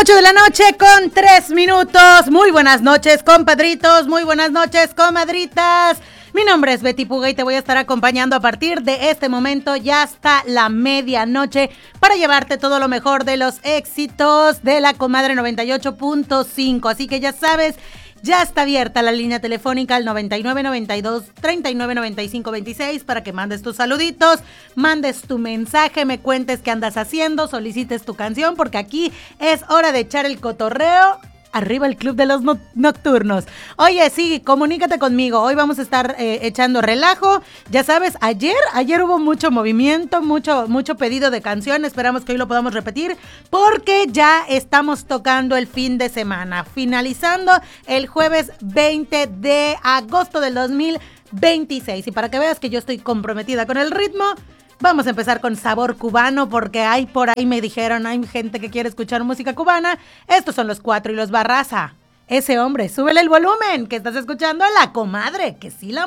8 de la noche con 3 minutos. Muy buenas noches, compadritos. Muy buenas noches, comadritas. Mi nombre es Betty Puga y te voy a estar acompañando a partir de este momento ya hasta la medianoche para llevarte todo lo mejor de los éxitos de la Comadre 98.5. Así que ya sabes, ya está abierta la línea telefónica al 9992-399526 para que mandes tus saluditos, mandes tu mensaje, me cuentes qué andas haciendo, solicites tu canción, porque aquí es hora de echar el cotorreo. Arriba el club de los nocturnos. Oye, sí, comunícate conmigo. Hoy vamos a estar echando relajo. Ya sabes, ayer hubo mucho movimiento, mucho pedido de canción. Esperamos que hoy lo podamos repetir porque ya estamos tocando el fin de semana. Finalizando el jueves 20 de agosto del 2026. Y para que veas que yo estoy comprometida con el ritmo, vamos a empezar con sabor cubano porque hay por ahí me dijeron, hay gente que quiere escuchar música cubana. Estos son los Cuatro y los Barraza. Ese hombre, súbele el volumen, que estás escuchando a la Comadre, que sí la